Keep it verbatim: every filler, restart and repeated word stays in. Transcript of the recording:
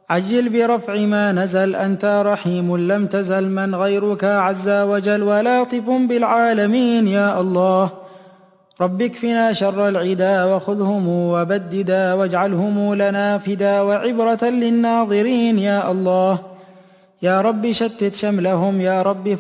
عجل برفع ما نزل، أنت رحيم لم تزل، من غيرك عز وجل ولطف بالعالمين يا الله. رب اكفنا شر العدا وخذهم وبددا، واجعلهم لنا فدا وعبرة للناظرين يا الله. يا رب شتت شملهم، يا رب